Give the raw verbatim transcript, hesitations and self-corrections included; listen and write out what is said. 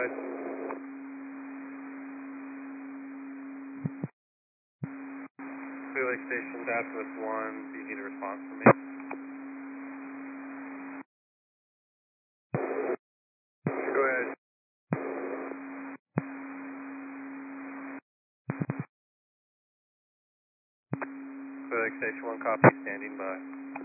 ahead. Clear Lake Station, Daphnis one, do you need a response from me? Go ahead. Clear Lake Station one, copy, standing by.